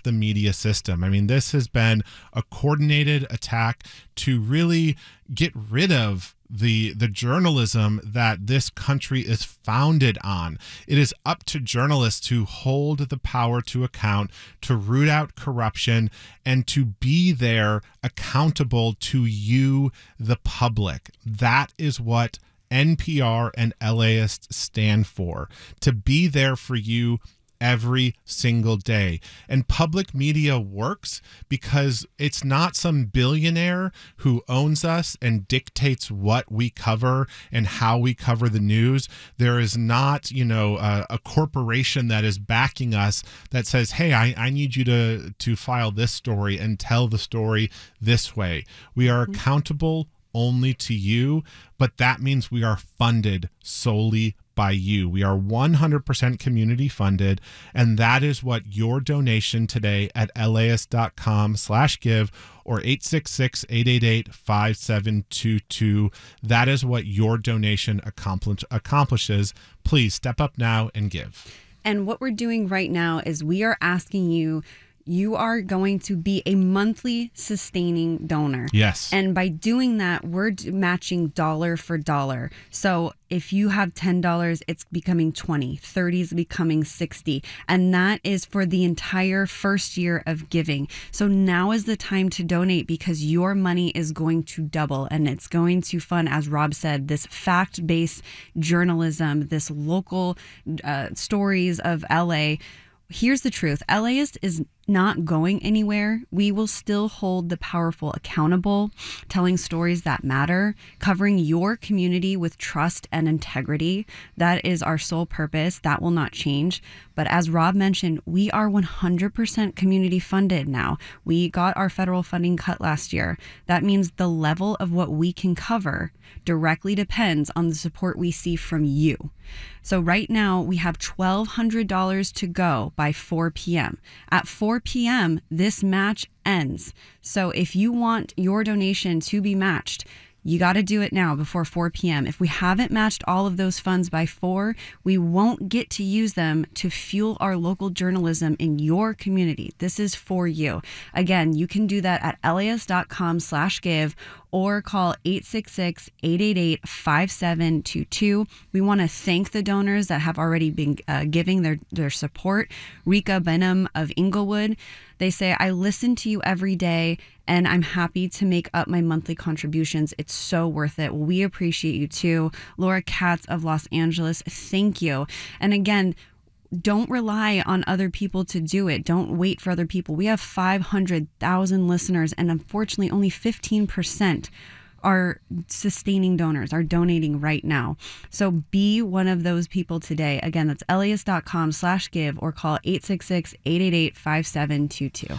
the media system. I mean, this has been a coordinated attack to really get rid of the journalism that this country is founded on. It is up to journalists to hold the power to account, to root out corruption, and to be there accountable to you, the public. That is what NPR and LAist stand for, to be there for you every single day. And public media works because it's not some billionaire who owns us and dictates what we cover and how we cover the news. There is not, a corporation that is backing us that says, hey, I need you to file this story and tell the story this way. We are accountable only to you, but that means we are funded solely by you. We are 100% community funded, and that is what your donation today at laist.com/give or 866-888-5722, that is what your donation accomplishes. Please step up now and give. And what we're doing right now is we are asking you are going to be a monthly sustaining donor. Yes. And by doing that, we're matching dollar for dollar. So if you have $10, it's becoming $20, $30 is becoming $60. And that is for the entire first year of giving. So now is the time to donate because your money is going to double and it's going to fund, as Rob said, this fact-based journalism, this local stories of LA. Here's the truth. LAist is not going anywhere. We will still hold the powerful accountable, telling stories that matter, covering your community with trust and integrity. That is our sole purpose. That will not change. But as Rob mentioned, we are 100% community funded now. We got our federal funding cut last year. That means the level of what we can cover directly depends on the support we see from you. So right now we have $1,200 to go by 4 p.m. At 4 p.m., this match ends. So if you want your donation to be matched, you got to do it now before 4 p.m. If we haven't matched all of those funds by 4, we won't get to use them to fuel our local journalism in your community. This is for you. Again, you can do that at laist.com/give or call 866-888-5722. We want to thank the donors that have already been giving their support. Rika Benham of Inglewood, they say, I listen to you every day and I'm happy to make up my monthly contributions. It's so worth it. We appreciate you too. Laura Katz of Los Angeles, thank you. And again, don't rely on other people to do it. Don't wait for other people. We have 500,000 listeners, and unfortunately, only 15% are sustaining donors, are donating right now. So be one of those people today. Again, that's laist.com/give or call 866-888-5722.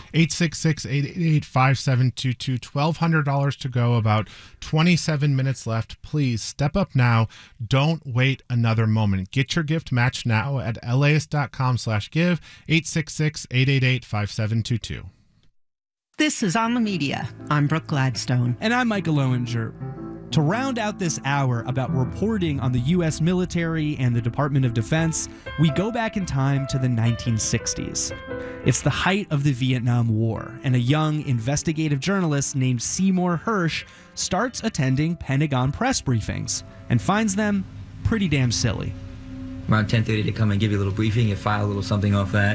866-888-5722. $1,200 to go, about 27 minutes left. Please step up now. Don't wait another moment. Get your gift matched now at laist.com/give, 866-888-5722. This is On the Media. I'm Brooke Gladstone. And I'm Michael Owinger. To round out this hour about reporting on the U.S. military and the Department of Defense, we go back in time to the 1960s. It's the height of the Vietnam War, and a young investigative journalist named Seymour Hersh starts attending Pentagon press briefings and finds them pretty damn silly. Around 10:30, they come and give you a little briefing, you file a little something off that.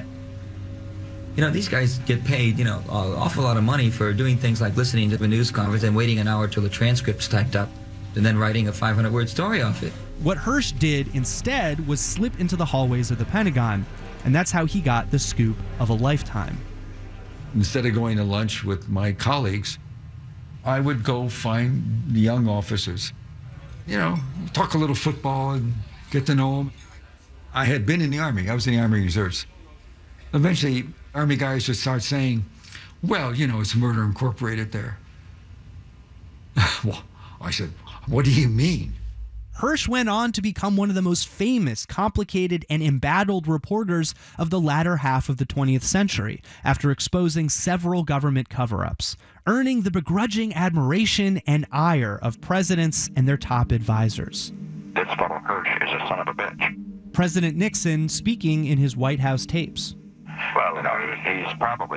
These guys get paid, an awful lot of money for doing things like listening to the news conference and waiting an hour till the transcript's typed up and then writing a 500-word story off it. What Hersh did instead was slip into the hallways of the Pentagon, and that's how he got the scoop of a lifetime. Instead of going to lunch with my colleagues, I would go find the young officers, talk a little football and get to know them. I had been in the Army. I was in the Army Reserves. Eventually, Army guys would start saying, well, it's Murder Incorporated there. Well, I said, what do you mean? Hersh went on to become one of the most famous, complicated, and embattled reporters of the latter half of the 20th century, after exposing several government cover-ups, earning the begrudging admiration and ire of presidents and their top advisors. This fellow Hersh is a son of a bitch. President Nixon speaking in his White House tapes. Well, he's probably